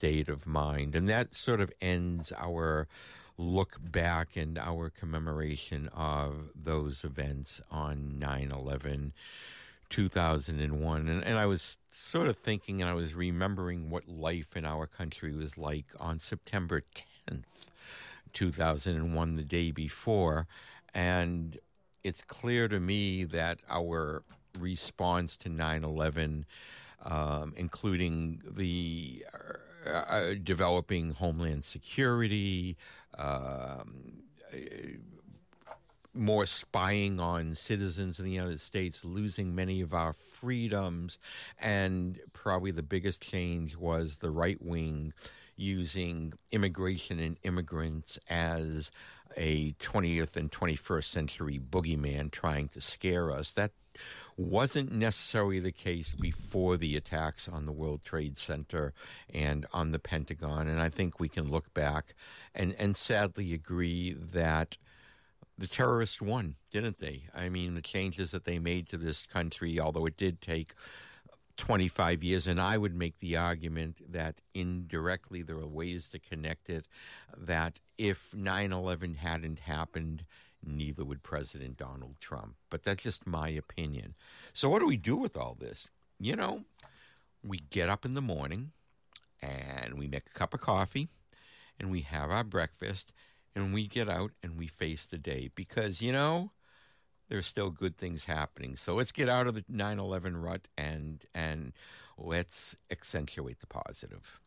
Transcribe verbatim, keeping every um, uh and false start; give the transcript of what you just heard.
state of mind. And that sort of ends our look back and our commemoration of those events on nine eleven two thousand one. And, and I was sort of thinking, and I was remembering what life in our country was like on September tenth, two thousand one, the day before. And it's clear to me that our response to nine eleven, um, including the uh, uh, developing Homeland Security, um, more spying on citizens in the United States, losing many of our freedoms, and probably the biggest change was the right wing using immigration and immigrants as a twentieth and twenty-first century boogeyman trying to scare us. That wasn't necessarily the case before the attacks on the World Trade Center and on the Pentagon. And I think we can look back and, and sadly agree that the terrorists won, didn't they? I mean, the changes that they made to this country, although it did take twenty-five years, and I would make the argument that indirectly there are ways to connect it, that if nine eleven hadn't happened, neither would President Donald Trump. But that's just my opinion. So what do we do with all this? You know, we get up in the morning, and we make a cup of coffee, and we have our breakfast, and we get out and we face the day. Because, you know, there's still good things happening. So let's get out of the nine eleven rut and and let's accentuate the positive.